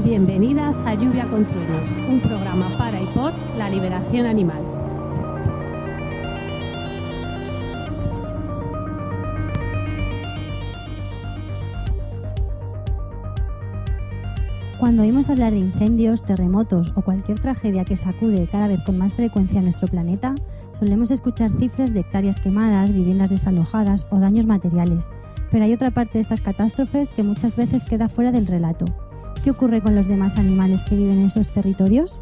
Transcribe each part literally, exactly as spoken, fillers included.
Bienvenidas a Lluvia con Truenos, un programa para y por la liberación animal. Cuando oímos hablar de incendios, terremotos o cualquier tragedia que sacude cada vez con más frecuencia nuestro planeta, solemos escuchar cifras de hectáreas quemadas, viviendas desalojadas o daños materiales. Pero hay otra parte de estas catástrofes que muchas veces queda fuera del relato. ¿Qué ocurre con los demás animales que viven en esos territorios?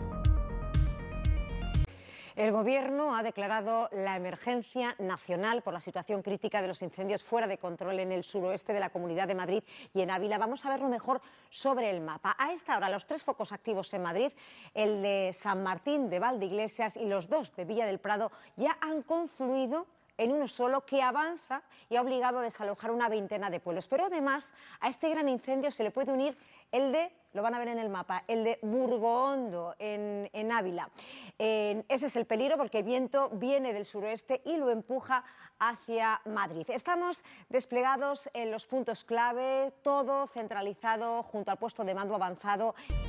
El Gobierno ha declarado la emergencia nacional por la situación crítica de los incendios fuera de control en el suroeste de la Comunidad de Madrid y en Ávila. Vamos a verlo mejor sobre el mapa. A esta hora, los tres focos activos en Madrid, el de San Martín, de Valdeiglesias y los dos de Villa del Prado, ya han confluido en uno solo que avanza y ha obligado a desalojar una veintena de pueblos. Pero además a este gran incendio se le puede unir el de, lo van a ver en el mapa, el de Burgohondo, en, en Ávila. Eh, ese es el peligro porque el viento viene del suroeste y lo empuja hacia Madrid. Estamos desplegados en los puntos clave, todo centralizado junto al puesto de mando avanzado.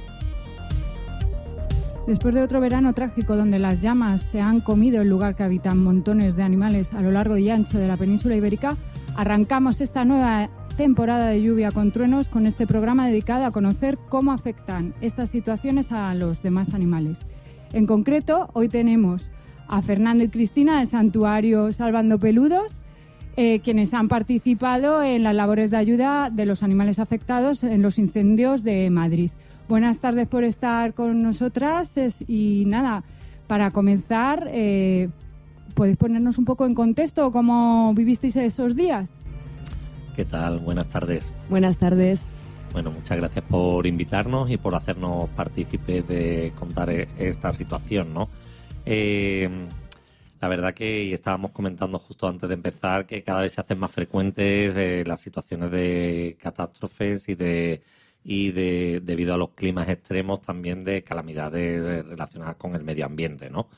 Después de otro verano trágico donde las llamas se han comido el lugar que habitan montones de animales a lo largo y ancho de la península ibérica, arrancamos esta nueva temporada de Lluvia con Truenos con este programa dedicado a conocer cómo afectan estas situaciones a los demás animales. En concreto, hoy tenemos a Fernando y Cristina del Santuario Salvando Peludos, eh, quienes han participado en las labores de ayuda de los animales afectados en los incendios de Madrid. Buenas tardes por estar con nosotras y nada, para comenzar, eh, ¿podéis ponernos un poco en contexto cómo vivisteis esos días? ¿Qué tal? Buenas tardes. Buenas tardes. Bueno, muchas gracias por invitarnos y por hacernos partícipes de contar esta situación, ¿no? Eh, la verdad que estábamos comentando justo antes de empezar que cada vez se hacen más frecuentes eh, las situaciones de catástrofes y de y de, debido a los climas extremos también de calamidades relacionadas con el medio ambiente, ¿no?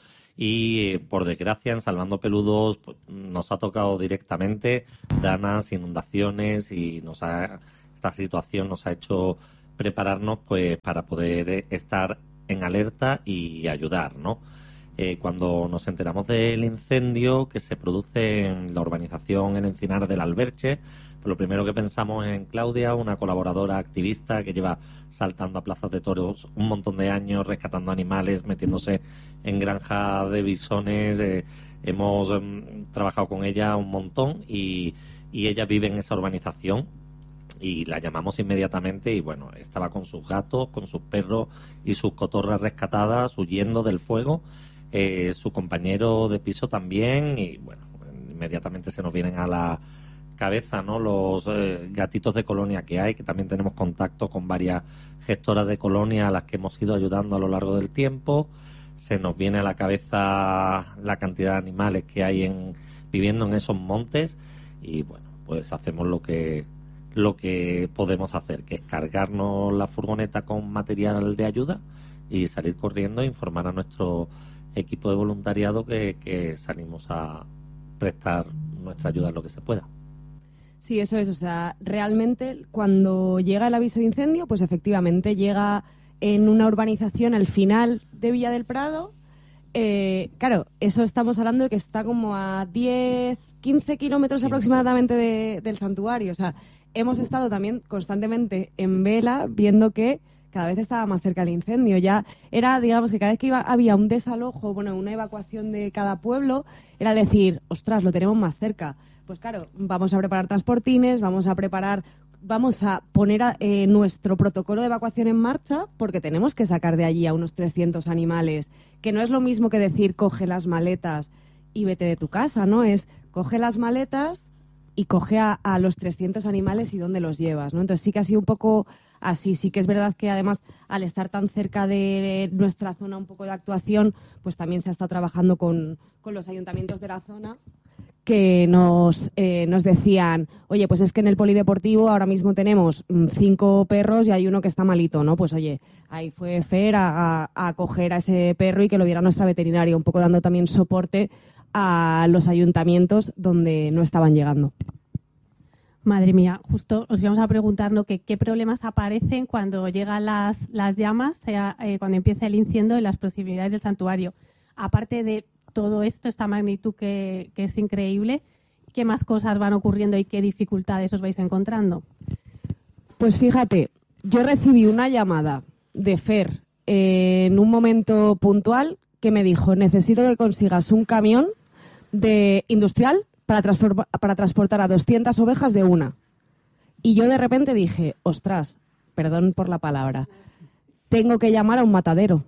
Y eh, por desgracia en Salvando Peludos pues, nos ha tocado directamente danas, inundaciones y nos ha, esta situación nos ha hecho prepararnos pues para poder estar en alerta y ayudar, ¿no? Eh, cuando nos enteramos del incendio que se produce en la urbanización en Encinar del Alberche, pues lo primero que pensamos es en Claudia, una colaboradora activista que lleva saltando a plazas de toros un montón de años, rescatando animales, metiéndose en granjas de bisones. Eh, hemos eh, trabajado con ella un montón y, y ella vive en esa urbanización y la llamamos inmediatamente y bueno, estaba con sus gatos, con sus perros y sus cotorras rescatadas huyendo del fuego. Eh, su compañero de piso también y bueno, inmediatamente se nos vienen a la cabeza, ¿no? Los eh, gatitos de colonia que hay, que también tenemos contacto con varias gestoras de colonia a las que hemos ido ayudando a lo largo del tiempo. Se nos viene a la cabeza la cantidad de animales que hay en, viviendo en esos montes y bueno, pues hacemos lo que lo que podemos hacer, que es cargarnos la furgoneta con material de ayuda y salir corriendo e informar a nuestro equipo de voluntariado que, que salimos a prestar nuestra ayuda en lo que se pueda. Sí, eso es. O sea, realmente cuando llega el aviso de incendio, pues efectivamente llega en una urbanización al final de Villa del Prado. Eh, claro, eso estamos hablando de que está como a diez, quince kilómetros aproximadamente de, del santuario. O sea, hemos estado también constantemente en vela viendo que cada vez estaba más cerca el incendio. Ya era, digamos, que cada vez que iba, había un desalojo, bueno, una evacuación de cada pueblo, era decir, ostras, lo tenemos más cerca. Pues claro, vamos a preparar transportines, vamos a preparar, vamos a poner a, eh, nuestro protocolo de evacuación en marcha porque tenemos que sacar de allí a unos trescientos animales, que no es lo mismo que decir coge las maletas y vete de tu casa, ¿no? Es coge las maletas y coge a, a los trescientos animales y dónde los llevas, ¿no? Entonces sí que ha sido un poco así. Sí que es verdad que además al estar tan cerca de nuestra zona un poco de actuación, pues también se ha estado trabajando con, con los ayuntamientos de la zona que nos, eh, nos decían, oye, pues es que en el polideportivo ahora mismo tenemos cinco perros y hay uno que está malito, ¿no? Pues oye, ahí fue Fer a, a, a coger a ese perro y que lo viera nuestra veterinaria, un poco dando también soporte a los ayuntamientos donde no estaban llegando. Madre mía, justo os íbamos a preguntar, ¿no?, que qué problemas aparecen cuando llegan las, las llamas, sea, eh, cuando empieza el incendio en las proximidades del santuario. Aparte de todo esto, esta magnitud que, que es increíble, ¿qué más cosas van ocurriendo y qué dificultades os vais encontrando? Pues fíjate, yo recibí una llamada de Fer eh, en un momento puntual que me dijo: necesito que consigas un camión de industrial para, transforma, para transportar a doscientas ovejas de una. Y yo de repente dije, ostras, perdón por la palabra, tengo que llamar a un matadero.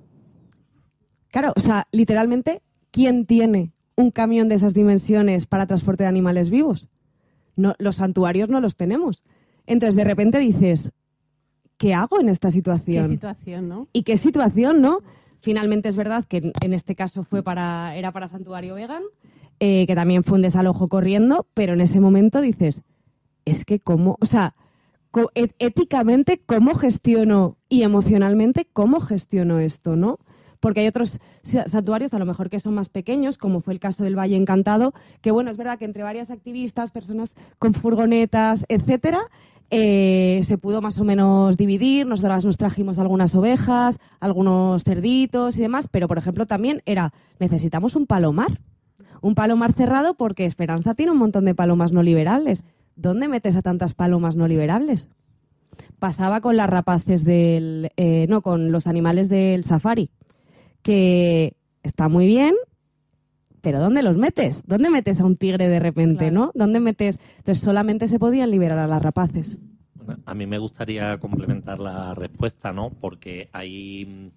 Claro, o sea, literalmente, ¿quién tiene un camión de esas dimensiones para transporte de animales vivos? No, los santuarios no los tenemos. Entonces, de repente dices, ¿qué hago en esta situación? ¿Qué situación, no? ¿Y qué situación, no? Finalmente es verdad que en este caso fue para, era para Santuario Vegan, eh, que también fue un desalojo corriendo, pero en ese momento dices, es que cómo, o sea, co- et- éticamente, ¿cómo gestiono? Y emocionalmente, ¿cómo gestiono esto, no? Porque hay otros sa- santuarios, a lo mejor que son más pequeños, como fue el caso del Valle Encantado, que bueno, es verdad que entre varias activistas, personas con furgonetas, etcétera, eh, se pudo más o menos dividir. Nosotras nos trajimos algunas ovejas, algunos cerditos y demás, pero por ejemplo también era, necesitamos un palomar, un palomar cerrado, porque Esperanza tiene un montón de palomas no liberables. ¿Dónde metes a tantas palomas no liberables? Pasaba con las rapaces del, eh, no, con los animales del safari, que está muy bien, pero ¿dónde los metes? ¿Dónde metes a un tigre de repente, Claro. no? ¿Dónde metes? Entonces solamente se podían liberar a las rapaces. Bueno, a mí me gustaría complementar la respuesta, ¿no? Porque ahí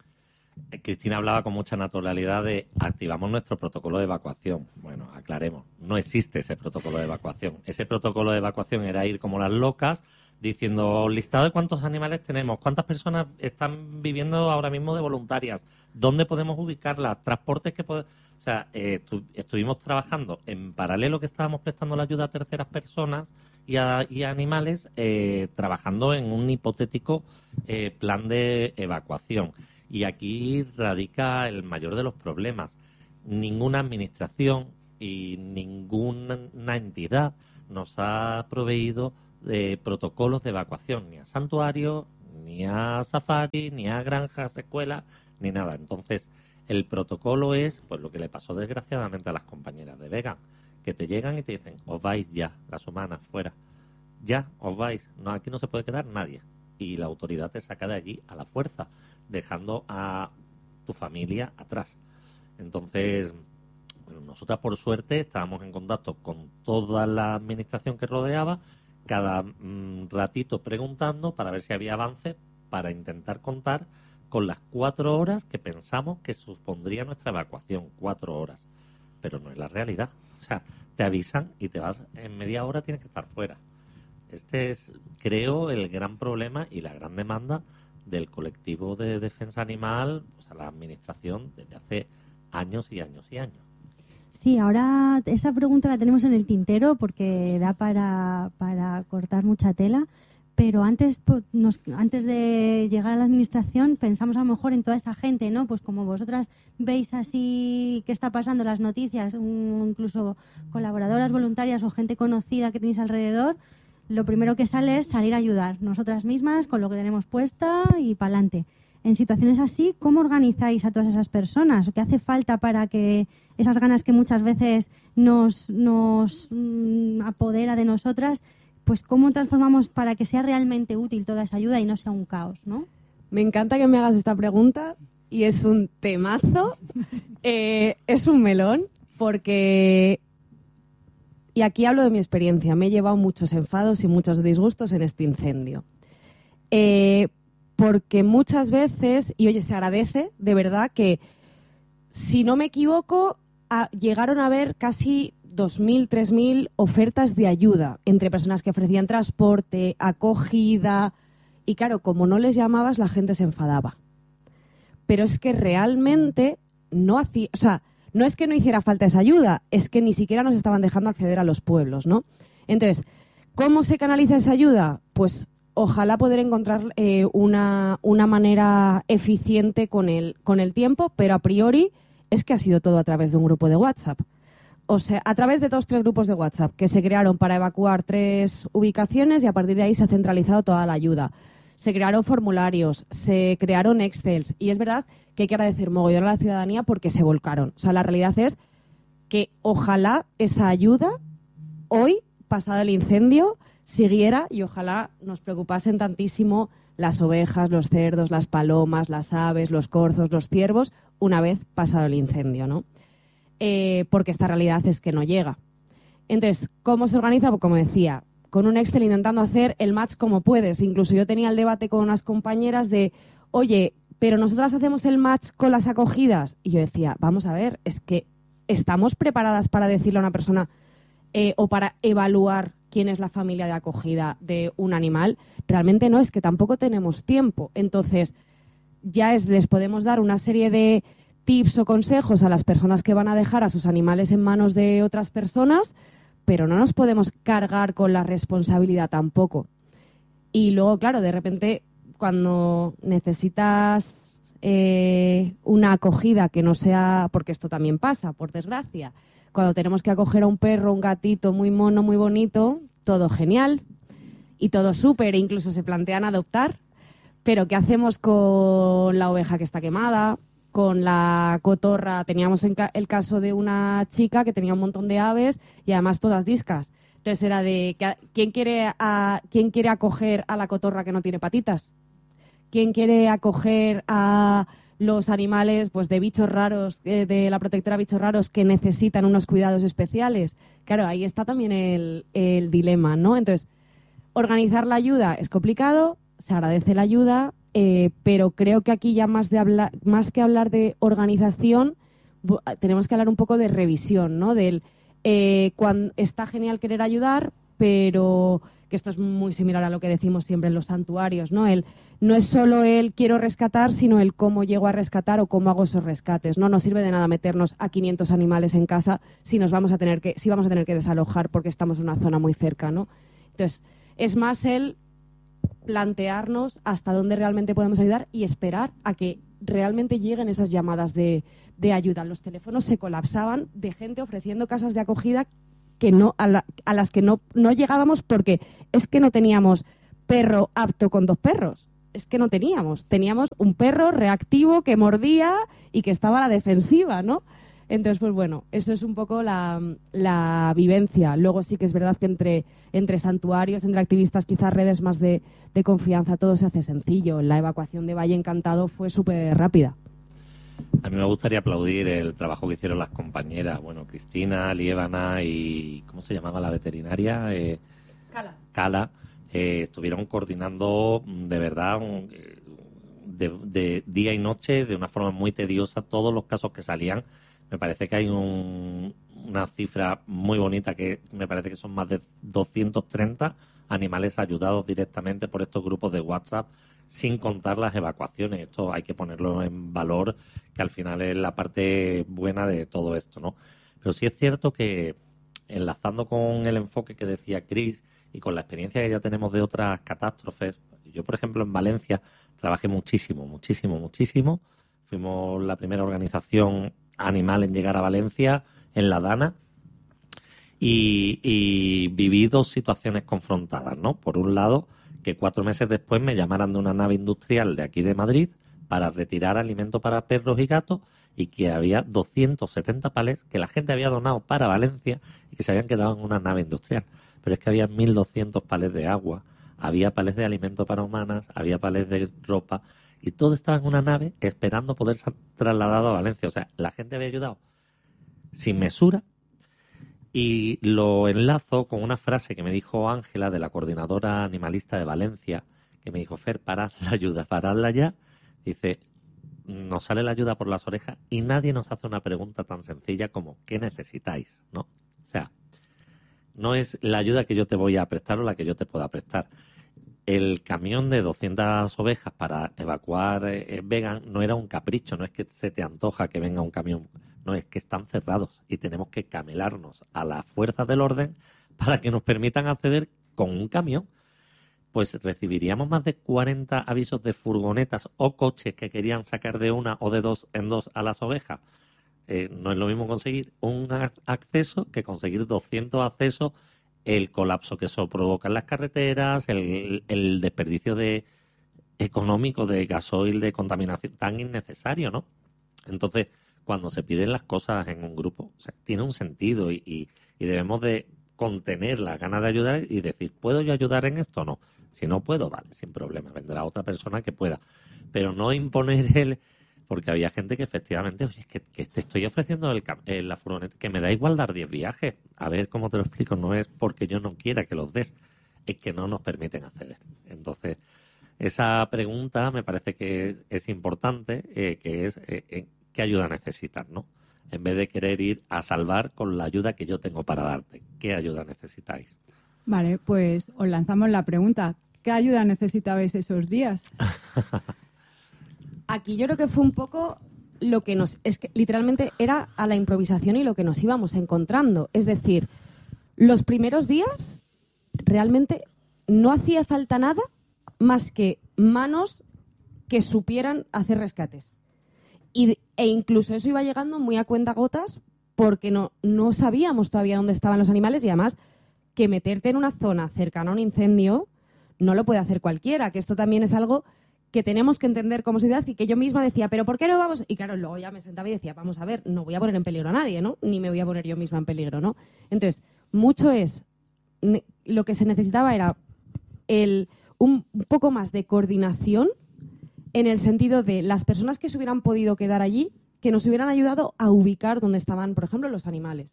eh, Cristina hablaba con mucha naturalidad de activamos nuestro protocolo de evacuación. Bueno, aclaremos, no existe ese protocolo de evacuación. Ese protocolo de evacuación era ir como las locas diciendo listado de cuántos animales tenemos, cuántas personas están viviendo ahora mismo de voluntarias, dónde podemos ubicarlas, transportes que podemos... O sea, eh, estu- estuvimos trabajando en paralelo que estábamos prestando la ayuda a terceras personas y a, y a animales, eh, trabajando en un hipotético eh, plan de evacuación. Y aquí radica el mayor de los problemas. Ninguna administración y ninguna entidad nos ha proveído de protocolos de evacuación, ni a santuarios, ni a safari, ni a granjas, escuelas, ni nada. Entonces, el protocolo es pues lo que le pasó desgraciadamente a las compañeras de Vegan, que te llegan y te dicen, os vais ya, las humanas, fuera. Ya, os vais. No, aquí no se puede quedar nadie. Y la autoridad te saca de allí a la fuerza, dejando a tu familia atrás. Entonces, bueno, nosotras por suerte estábamos en contacto con toda la administración que rodeaba, cada mm, ratito preguntando para ver si había avance, para intentar contar con las cuatro horas que pensamos que supondría nuestra evacuación, cuatro horas. Pero no es la realidad. O sea, te avisan y te vas, en media hora tienes que estar fuera. Este es, creo, el gran problema y la gran demanda del colectivo de defensa animal, o sea, la administración desde hace años y años y años. Sí, ahora esa pregunta la tenemos en el tintero porque da para, para cortar mucha tela, pero antes, po- nos, antes de llegar a la administración pensamos a lo mejor en toda esa gente, ¿no? Pues como vosotras veis así qué está pasando en las noticias, un- incluso colaboradoras voluntarias o gente conocida que tenéis alrededor, lo primero que sale es salir a ayudar, nosotras mismas con lo que tenemos puesta y para adelante. En situaciones así, ¿cómo organizáis a todas esas personas? ¿Qué hace falta para que esas ganas que muchas veces nos, nos mm, apodera de nosotras, pues cómo transformamos para que sea realmente útil toda esa ayuda y no sea un caos, ¿no? Me encanta que me hagas esta pregunta y es un temazo, eh, es un melón, porque, y aquí hablo de mi experiencia, me he llevado muchos enfados y muchos disgustos en este incendio. Eh, porque muchas veces, y oye, se agradece de verdad que, si no me equivoco, a- llegaron a haber casi dos mil, tres mil ofertas de ayuda entre personas que ofrecían transporte, acogida, y claro, como no les llamabas, la gente se enfadaba. Pero es que realmente no hacía, o sea, no es que no hiciera falta esa ayuda, es que ni siquiera nos estaban dejando acceder a los pueblos, ¿no? Entonces, ¿cómo se canaliza esa ayuda? Pues ojalá poder encontrar eh, una, una manera eficiente con el, con el tiempo, pero a priori es que ha sido todo a través de un grupo de WhatsApp. o sea, a través de dos tres grupos de WhatsApp que se crearon para evacuar tres ubicaciones y a partir de ahí se ha centralizado toda la ayuda. Se crearon formularios, se crearon Excels y es verdad que hay que agradecer mogollón a la ciudadanía porque se volcaron. O sea, la realidad es que ojalá esa ayuda hoy, pasado el incendio, siguiera y ojalá nos preocupasen tantísimo las ovejas, los cerdos, las palomas, las aves, los corzos, los ciervos, una vez pasado el incendio, ¿no? Eh, porque esta realidad es que no llega. Entonces, ¿cómo se organiza? Pues como decía, con un Excel intentando hacer el match como puedes. Incluso yo tenía el debate con unas compañeras de, oye, pero nosotras hacemos el match con las acogidas. Y yo decía, vamos a ver, es que estamos preparadas para decirle a una persona eh, o para evaluar quién es la familia de acogida de un animal. Realmente no, es que tampoco tenemos tiempo. Entonces, ya es, les podemos dar una serie de tips o consejos a las personas que van a dejar a sus animales en manos de otras personas, pero no nos podemos cargar con la responsabilidad tampoco. Y luego, claro, de repente, cuando necesitas eh, una acogida que no sea, porque esto también pasa, por desgracia, cuando tenemos que acoger a un perro, un gatito muy mono, muy bonito, todo genial y todo súper, e incluso se plantean adoptar, pero ¿qué hacemos con la oveja que está quemada? Con la cotorra, teníamos en ca- el caso de una chica que tenía un montón de aves y además todas discas. Entonces era de, ¿quién quiere, a, ¿quién quiere acoger a la cotorra que no tiene patitas? ¿Quién quiere acoger a los animales pues de bichos raros, eh, de la protectora bichos raros que necesitan unos cuidados especiales? Claro, ahí está también el, el dilema, ¿no? Entonces, organizar la ayuda es complicado, se agradece la ayuda, Eh, pero creo que aquí ya más, de hablar, más que hablar de organización, tenemos que hablar un poco de revisión, ¿no? Del, eh, cuando está genial querer ayudar, pero que esto es muy similar a lo que decimos siempre en los santuarios, ¿no? El, no es solo el quiero rescatar, sino el cómo llego a rescatar o cómo hago esos rescates. No nos sirve de nada meternos a quinientos animales en casa si nos vamos a tener que, si vamos a tener que desalojar porque estamos en una zona muy cerca, ¿no? Entonces, es más el plantearnos hasta dónde realmente podemos ayudar y esperar a que realmente lleguen esas llamadas de, de ayuda. Los teléfonos se colapsaban de gente ofreciendo casas de acogida que no a, la, a las que no, no llegábamos porque es que no teníamos perro apto con dos perros. Es que no teníamos. Teníamos un perro reactivo que mordía y que estaba a la defensiva, ¿no? Entonces, pues bueno, eso es un poco la, la vivencia. Luego sí que es verdad que entre, entre santuarios, entre activistas, quizás redes más de, de confianza, todo se hace sencillo. La evacuación de Valle Encantado fue súper rápida. A mí me gustaría aplaudir el trabajo que hicieron las compañeras. Bueno, Cristina, Liébana y... ¿cómo se llamaba la veterinaria? Eh, Cala. Cala. Eh, estuvieron coordinando de verdad de, de día y noche de una forma muy tediosa todos los casos que salían. Me parece que hay un, una cifra muy bonita que me parece que son más de doscientos treinta animales ayudados directamente por estos grupos de WhatsApp, sin contar las evacuaciones. Esto hay que ponerlo en valor, que al final es la parte buena de todo esto, ¿no? Pero sí es cierto que, enlazando con el enfoque que decía Chris y con la experiencia que ya tenemos de otras catástrofes, yo, por ejemplo, en Valencia trabajé muchísimo, muchísimo, muchísimo. Fuimos la primera organización animal en llegar a Valencia, en la Dana, y, y viví dos situaciones confrontadas, ¿no? Por un lado, que cuatro meses después me llamaran de una nave industrial de aquí de Madrid para retirar alimento para perros y gatos y que había doscientos setenta palés que la gente había donado para Valencia y que se habían quedado en una nave industrial. Pero es que había mil doscientos palés de agua, había palés de alimento para humanas, había palés de ropa, y todo estaba en una nave esperando poder ser trasladado a Valencia. O sea, la gente había ayudado sin mesura. Y lo enlazo con una frase que me dijo Ángela, de la coordinadora animalista de Valencia, que me dijo: Fer, parad la ayuda, paradla ya. Dice, nos sale la ayuda por las orejas y nadie nos hace una pregunta tan sencilla como ¿qué necesitáis? ¿No? O sea, no es la ayuda que yo te voy a prestar o la que yo te pueda prestar. El camión de doscientas ovejas para evacuar eh, vegan no era un capricho, no es que se te antoja que venga un camión, no, es que están cerrados y tenemos que camelarnos a las fuerzas del orden para que nos permitan acceder con un camión. Pues recibiríamos más de cuarenta avisos de furgonetas o coches que querían sacar de una o de dos en dos a las ovejas. eh, no es lo mismo conseguir un acceso que conseguir doscientos accesos, el colapso que eso provoca en las carreteras, el, el desperdicio de económico de gasoil, de contaminación tan innecesario, ¿no? Entonces, cuando se piden las cosas en un grupo, o sea, tiene un sentido y, y, y debemos de contener las ganas de ayudar y decir, ¿puedo yo ayudar en esto o no? Si no puedo, vale, sin problema, vendrá otra persona que pueda. Pero no imponer el... Porque había gente que efectivamente, oye, es que, que te estoy ofreciendo el, el, la furgoneta, que me da igual dar diez viajes. A ver cómo te lo explico, no es porque yo no quiera que los des, es que no nos permiten acceder. Entonces, esa pregunta me parece que es importante, eh, que es eh, ¿qué ayuda necesitas, no? En vez de querer ir a salvar con la ayuda que yo tengo para darte. ¿Qué ayuda necesitáis? Vale, pues os lanzamos la pregunta. ¿Qué ayuda necesitabais esos días? Aquí yo creo que fue un poco lo que nos... Es que literalmente era a la improvisación y lo que nos íbamos encontrando. Es decir, los primeros días realmente no hacía falta nada más que manos que supieran hacer rescates. Y, e incluso eso iba llegando muy a cuentagotas porque no, no sabíamos todavía dónde estaban los animales y además que meterte en una zona cercana a un incendio no lo puede hacer cualquiera, que esto también es algo que tenemos que entender como sociedad y que yo misma decía, ¿pero por qué no vamos? Y claro, luego ya me sentaba y decía, vamos a ver, no voy a poner en peligro a nadie, ¿no? Ni me voy a poner yo misma en peligro, ¿no? Entonces, mucho es, lo que se necesitaba era el, un, un poco más de coordinación en el sentido de las personas que se hubieran podido quedar allí, que nos hubieran ayudado a ubicar dónde estaban, por ejemplo, los animales.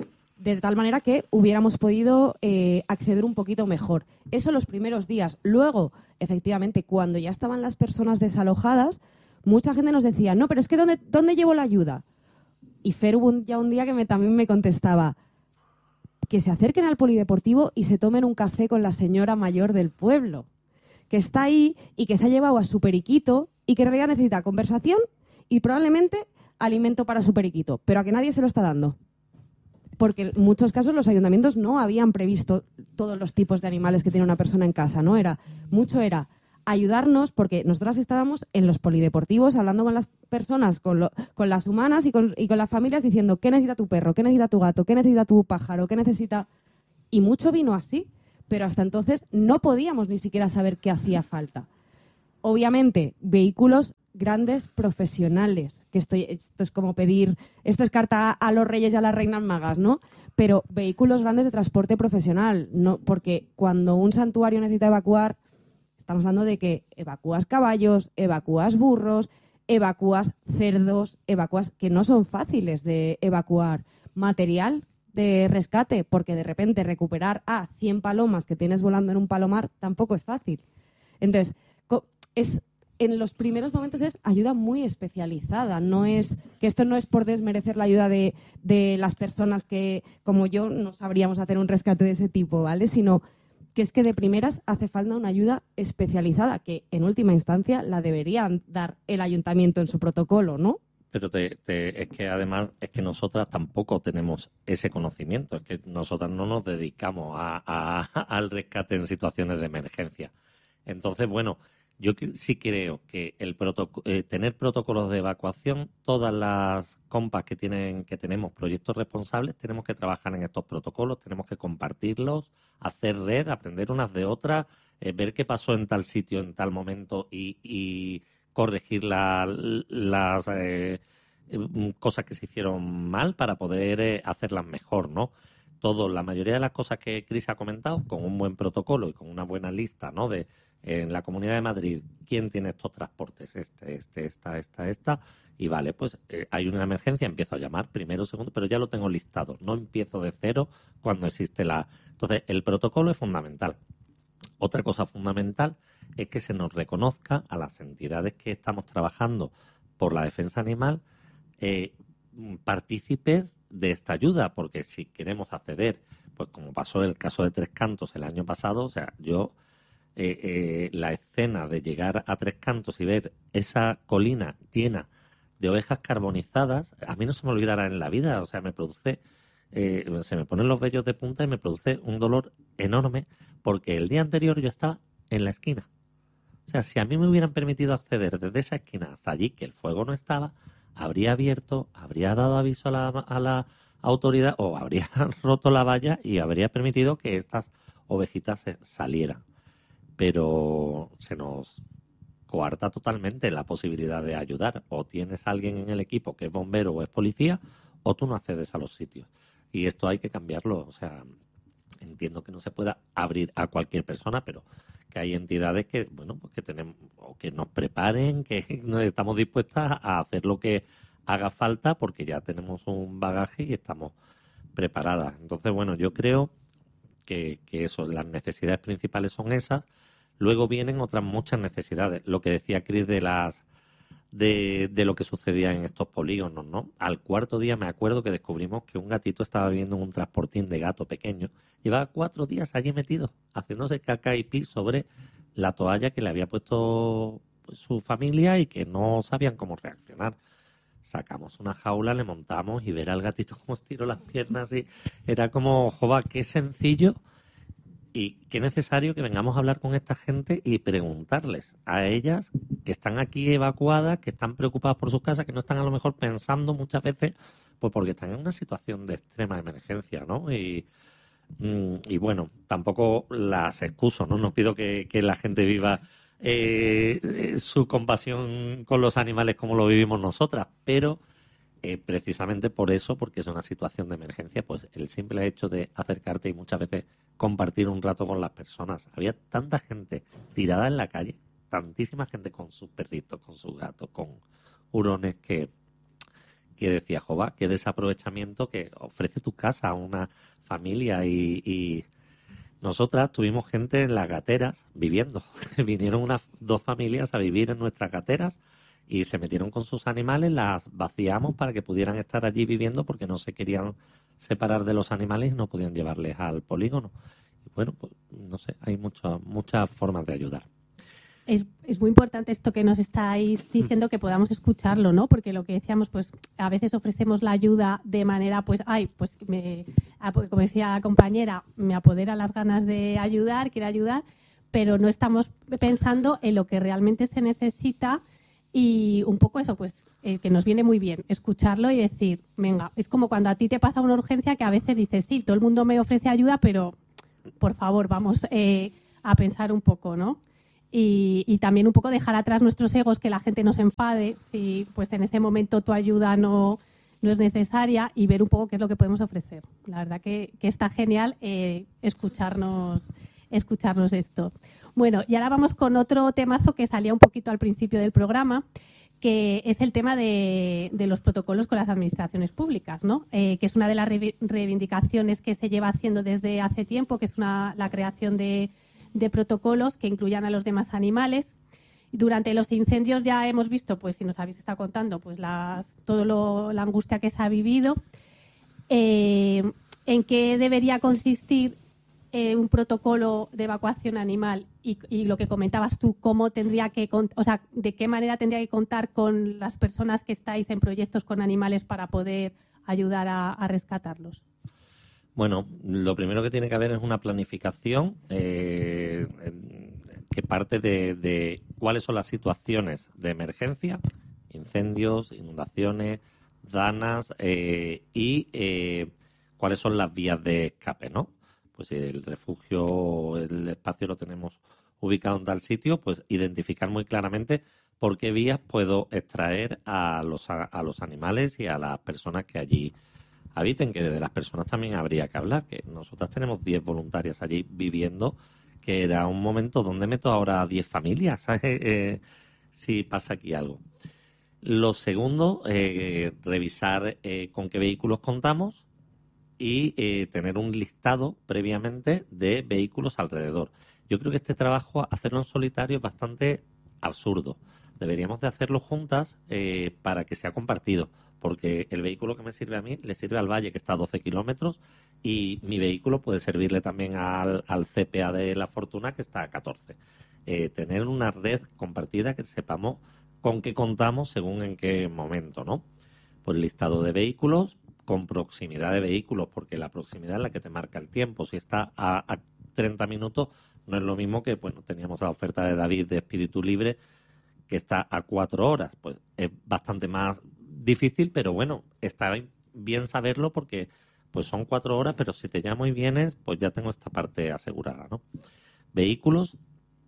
De tal manera que hubiéramos podido eh, acceder un poquito mejor. Eso los primeros días. Luego, efectivamente, cuando ya estaban las personas desalojadas, mucha gente nos decía, no, pero es que ¿dónde, dónde llevo la ayuda? Y Fer hubo un, ya un día que me, también me contestaba que se acerquen al polideportivo y se tomen un café con la señora mayor del pueblo, que está ahí y que se ha llevado a su periquito y que en realidad necesita conversación y probablemente alimento para su periquito, pero a que nadie se lo está dando. Porque en muchos casos los ayuntamientos no habían previsto todos los tipos de animales que tiene una persona en casa, ¿no? Era, mucho era ayudarnos, porque nosotras estábamos en los polideportivos hablando con las personas, con, lo, con las humanas y con, y con las familias diciendo ¿qué necesita tu perro? ¿Qué necesita tu gato? ¿Qué necesita tu pájaro? ¿Qué necesita...? Y mucho vino así, pero hasta entonces no podíamos ni siquiera saber qué hacía falta. Obviamente, vehículos grandes profesionales, que esto, esto es como pedir, esto es carta a los reyes y a las reinas magas, ¿no? Pero vehículos grandes de transporte profesional, no, porque cuando un santuario necesita evacuar, estamos hablando de que evacúas caballos, evacúas burros, evacúas cerdos, evacúas que no son fáciles de evacuar, material de rescate, porque de repente recuperar a cien palomas que tienes volando en un palomar tampoco es fácil. Entonces, es... en los primeros momentos es ayuda muy especializada. No es que esto no es por desmerecer la ayuda de, de las personas que, como yo, no sabríamos hacer un rescate de ese tipo, ¿vale? Sino que es que de primeras hace falta una ayuda especializada, que en última instancia la debería dar el ayuntamiento en su protocolo, ¿no? Pero te, te, es que además es que nosotras tampoco tenemos ese conocimiento. Es que nosotras no nos dedicamos a, a, al rescate en situaciones de emergencia. Entonces, bueno... Yo sí creo que el protoc- eh, tener protocolos de evacuación, todas las compas que tienen que tenemos proyectos responsables, tenemos que trabajar en estos protocolos, tenemos que compartirlos, hacer red, aprender unas de otras, eh, ver qué pasó en tal sitio, en tal momento y, y corregir la, las eh, cosas que se hicieron mal para poder eh, hacerlas mejor, ¿no? Todo, la mayoría de las cosas que Cris ha comentado, con un buen protocolo y con una buena lista, ¿no? De en la Comunidad de Madrid, ¿quién tiene estos transportes? Este, este, esta, esta, esta. Y vale, pues eh, hay una emergencia, empiezo a llamar primero, segundo, pero ya lo tengo listado. No empiezo de cero cuando existe la... Entonces, el protocolo es fundamental. Otra cosa fundamental es que se nos reconozca a las entidades que estamos trabajando por la defensa animal eh, partícipes de esta ayuda, porque si queremos acceder, pues como pasó el caso de Tres Cantos el año pasado, o sea, yo... Eh, eh, la escena de llegar a Tres Cantos y ver esa colina llena de ovejas carbonizadas, a mí no se me olvidará en la vida, o sea, me produce, eh, se me ponen los vellos de punta y me produce un dolor enorme porque el día anterior yo estaba en la esquina. O sea, si a mí me hubieran permitido acceder desde esa esquina hasta allí, que el fuego no estaba, habría abierto, habría dado aviso a la, a la autoridad o habría roto la valla y habría permitido que estas ovejitas se salieran. Pero se nos coarta totalmente la posibilidad de ayudar. O tienes a alguien en el equipo que es bombero o es policía, o tú no accedes a los sitios. Y esto hay que cambiarlo. O sea, entiendo que no se pueda abrir a cualquier persona, pero que hay entidades que, bueno, pues que tenemos, o que nos preparen, que estamos dispuestas a hacer lo que haga falta, porque ya tenemos un bagaje y estamos preparadas. Entonces, bueno, yo creo que, que eso, las necesidades principales son esas. Luego vienen otras muchas necesidades. Lo que decía Cris de las de, de lo que sucedía en estos polígonos, ¿no? Al cuarto día me acuerdo que descubrimos que un gatito estaba viviendo en un transportín de gato pequeño. Llevaba cuatro días allí metido, haciéndose caca y pis sobre la toalla que le había puesto su familia y que no sabían cómo reaccionar. Sacamos una jaula, le montamos y ver al gatito cómo estiró las piernas y era como, jova, qué sencillo. Y qué necesario que vengamos a hablar con esta gente y preguntarles a ellas que están aquí evacuadas, que están preocupadas por sus casas, que no están a lo mejor pensando muchas veces, pues porque están en una situación de extrema emergencia, ¿no? Y, y bueno, tampoco las excuso, ¿no? No pido que, que la gente viva eh, su compasión con los animales como lo vivimos nosotras, pero eh, precisamente por eso, porque es una situación de emergencia, pues el simple hecho de acercarte y muchas veces compartir un rato con las personas. Había tanta gente tirada en la calle, tantísima gente con sus perritos, con sus gatos, con hurones, que, que decía, jova, qué desaprovechamiento que ofrece tu casa a una familia. Y, y nosotras tuvimos gente en las gateras viviendo. Vinieron unas dos familias a vivir en nuestras gateras y se metieron con sus animales, las vaciamos para que pudieran estar allí viviendo porque no se querían separar de los animales y no podían llevarles al polígono. Y bueno, pues no sé, hay muchas muchas formas de ayudar. Es, es muy importante esto que nos estáis diciendo, que podamos escucharlo, ¿no? Porque lo que decíamos, pues a veces ofrecemos la ayuda de manera, pues, ay, pues, me, como decía la compañera, me apodera las ganas de ayudar, quiero ayudar, pero no estamos pensando en lo que realmente se necesita. Y un poco eso, pues, eh, que nos viene muy bien, escucharlo y decir, venga, es como cuando a ti te pasa una urgencia que a veces dices, sí, todo el mundo me ofrece ayuda, pero por favor, vamos eh, a pensar un poco, ¿no? Y, y también un poco dejar atrás nuestros egos, que la gente nos enfade si pues en ese momento tu ayuda no, no es necesaria, y ver un poco qué es lo que podemos ofrecer. La verdad que, que está genial eh, escucharnos, escucharnos esto. Bueno, y ahora vamos con otro temazo que salía un poquito al principio del programa, que es el tema de, de los protocolos con las administraciones públicas, ¿no? Eh, que es una de las reivindicaciones que se lleva haciendo desde hace tiempo, que es una, la creación de, de protocolos que incluyan a los demás animales. Durante los incendios ya hemos visto, pues si nos habéis estado contando, pues las, todo lo, la angustia que se ha vivido. Eh, ¿En qué debería consistir Eh, un protocolo de evacuación animal y, y lo que comentabas tú, cómo tendría que, o sea, de qué manera tendría que contar con las personas que estáis en proyectos con animales para poder ayudar a, a rescatarlos? Bueno, lo primero que tiene que haber es una planificación eh, que parte de, de cuáles son las situaciones de emergencia, incendios, inundaciones, danas eh, y eh, cuáles son las vías de escape, ¿no? Pues si el refugio, el espacio lo tenemos ubicado en tal sitio, pues identificar muy claramente por qué vías puedo extraer a los, a, a los animales y a las personas que allí habiten, que de las personas también habría que hablar, que nosotras tenemos diez voluntarias allí viviendo, que era un momento donde meto ahora a diez familias, ¿sabes? Eh, si pasa aquí algo. Lo segundo, eh, revisar eh, con qué vehículos contamos, y eh, tener un listado previamente de vehículos alrededor. Yo creo que este trabajo, hacerlo en solitario, es bastante absurdo. Deberíamos de hacerlo juntas eh, para que sea compartido, porque el vehículo que me sirve a mí le sirve al Valle, que está a doce kilómetros, y mi vehículo puede servirle también al, al C P A de La Fortuna, que está a catorce. Eh, tener una red compartida que sepamos con qué contamos según en qué momento, ¿no? Pues listado de vehículos, con proximidad de vehículos, porque la proximidad es la que te marca el tiempo. Si está a, a treinta minutos, no es lo mismo que, bueno, teníamos la oferta de David de Espíritu Libre, que está a cuatro horas. Pues es bastante más difícil, pero bueno, está bien saberlo porque pues son cuatro horas, pero si te llamo y vienes, pues ya tengo esta parte asegurada, ¿no? Vehículos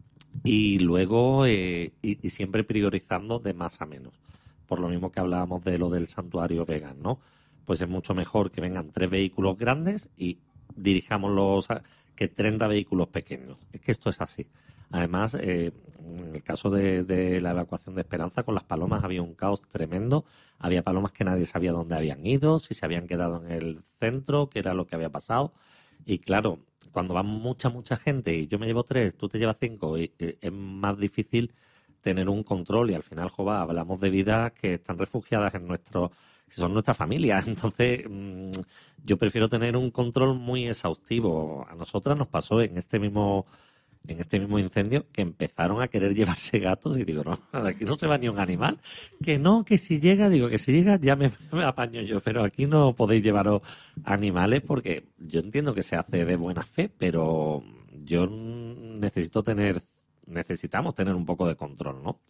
y luego eh, y, y siempre priorizando de más a menos. Por lo mismo que hablábamos de lo del santuario vegan, ¿no? Pues es mucho mejor que vengan tres vehículos grandes y dirijámoslos a que treinta vehículos pequeños. Es que esto es así. Además, eh, en el caso de, de la evacuación de Esperanza, con las palomas había un caos tremendo. Había palomas que nadie sabía dónde habían ido, si se habían quedado en el centro, qué era lo que había pasado. Y claro, cuando va mucha, mucha gente y yo me llevo tres, tú te llevas cinco, y, y es más difícil tener un control. Y al final, jova, hablamos de vidas que están refugiadas en nuestro... que son nuestra familia. Entonces, mmm, yo prefiero tener un control muy exhaustivo. A nosotras nos pasó en este mismo... en este mismo incendio, que empezaron a querer llevarse gatos y digo, no, aquí no se va ni un animal, que no, que si llega, digo, que si llega ya me, me apaño yo, pero aquí no podéis llevaros animales porque yo entiendo que se hace de buena fe, pero yo necesito tener, necesitamos tener un poco de control, ¿no?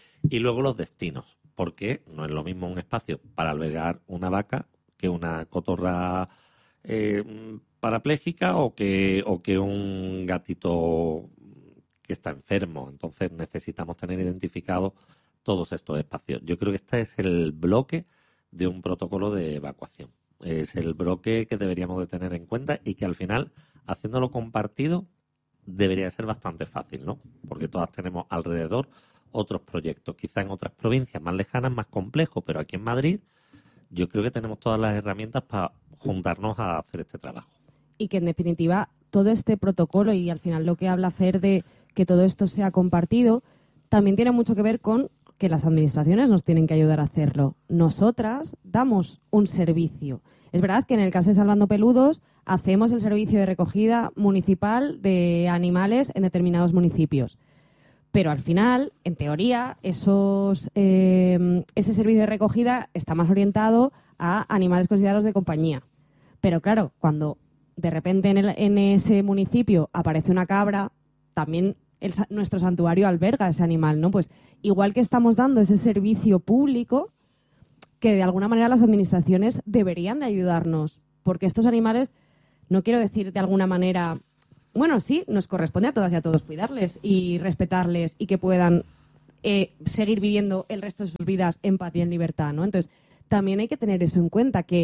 Y luego los destinos, porque no es lo mismo un espacio para albergar una vaca que una cotorra eh, parapléjica o que, o que un gatito que está enfermo. Entonces necesitamos tener identificados todos estos espacios. Yo creo que este es el bloque de un protocolo de evacuación. Es el bloque que deberíamos de tener en cuenta y que al final, haciéndolo compartido, debería ser bastante fácil, ¿no? Porque todas tenemos alrededor otros proyectos. Quizá en otras provincias más lejanas, más complejos, pero aquí en Madrid yo creo que tenemos todas las herramientas para juntarnos a hacer este trabajo. Y que en definitiva todo este protocolo y al final lo que habla Fer de que todo esto sea compartido también tiene mucho que ver con que las administraciones nos tienen que ayudar a hacerlo. Nosotras damos un servicio. Es verdad que en el caso de Salvando Peludos hacemos el servicio de recogida municipal de animales en determinados municipios. Pero al final, en teoría, esos, eh, ese servicio de recogida está más orientado a animales considerados de compañía. Pero claro, cuando de repente en, el, en ese municipio aparece una cabra, también el, nuestro santuario alberga ese animal, ¿no? Pues igual que estamos dando ese servicio público, que de alguna manera las administraciones deberían de ayudarnos, porque estos animales, no quiero decir de alguna manera... Bueno, sí, nos corresponde a todas y a todos cuidarles y respetarles y que puedan eh, seguir viviendo el resto de sus vidas en paz y en libertad, ¿no? Entonces, también hay que tener eso en cuenta, que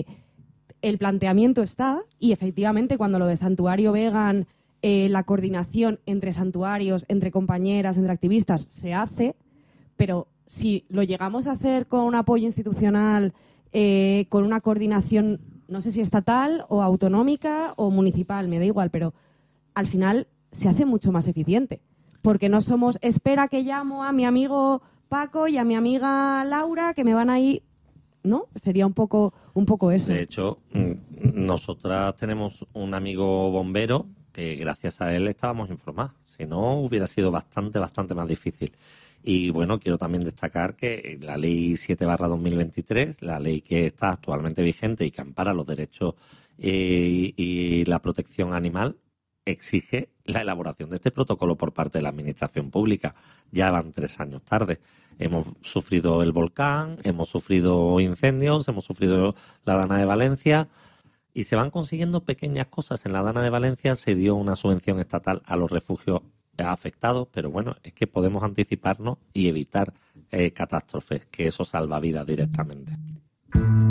el planteamiento está y efectivamente cuando lo de santuario vegan, eh, la coordinación entre santuarios, entre compañeras, entre activistas, se hace, pero si lo llegamos a hacer con un apoyo institucional, eh, con una coordinación, no sé si estatal o autonómica o municipal, me da igual, pero... al final se hace mucho más eficiente. Porque no somos, espera que llamo a mi amigo Paco y a mi amiga Laura que me van a ir... ¿No? Sería un poco, un poco eso. De hecho, nosotras tenemos un amigo bombero que gracias a él estábamos informados. Si no, hubiera sido bastante, bastante más difícil. Y bueno, quiero también destacar que la ley siete barra dos mil veintitrés, la ley que está actualmente vigente y que ampara los derechos eh, y la protección animal, exige la elaboración de este protocolo por parte de la administración pública. Ya van tres años tarde. Hemos sufrido el volcán, hemos sufrido incendios, hemos sufrido la Dana de Valencia y se van consiguiendo pequeñas cosas. En la Dana de Valencia se dio una subvención estatal a los refugios afectados, pero bueno, es que podemos anticiparnos y evitar eh, catástrofes, que eso salva vidas directamente.